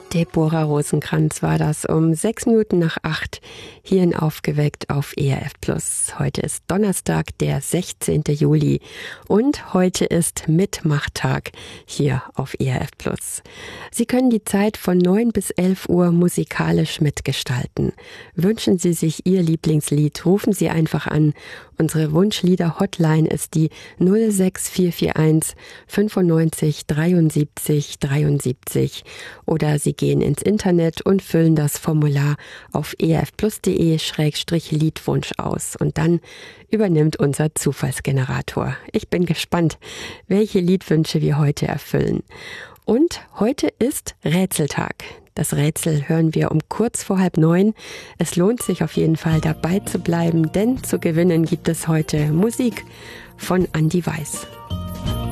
Deborah Rosenkranz war das um 6 Minuten nach 8 hierhin aufgeweckt auf ERF Plus. Heute ist Donnerstag, der 16. Juli und heute ist Mitmachtag hier auf ERF Plus. Sie können die Zeit von 9 bis 11 Uhr musikalisch mitgestalten. Wünschen Sie sich Ihr Lieblingslied, rufen Sie einfach an. Unsere Wunschlieder-Hotline ist die 06441 95 73 73 oder Sie gehen ins Internet und füllen das Formular auf erfplus.de/Liedwunsch aus und dann übernimmt unser Zufallsgenerator. Ich bin gespannt, welche Liedwünsche wir heute erfüllen. Und heute ist Rätseltag. Das Rätsel hören wir um kurz vor 8:30. Es lohnt sich auf jeden Fall dabei zu bleiben, denn zu gewinnen gibt es heute Musik von Andi Weiß.